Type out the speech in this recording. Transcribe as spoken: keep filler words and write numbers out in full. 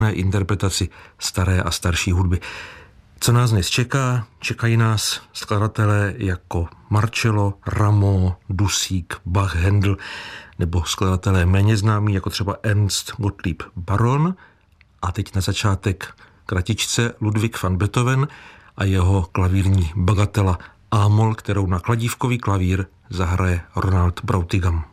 interpretaci staré a starší hudby. Co nás dnes čeká? Čekají nás skladatelé jako Marcello, Rameau, Dusík, Bach, Händel, nebo skladatelé méně známí jako třeba Ernst Gottlieb Baron. A teď na začátek kratičce Ludwig van Beethoven a jeho klavírní bagatela A-moll, kterou na kladívkový klavír zahraje Ronald Brautigam.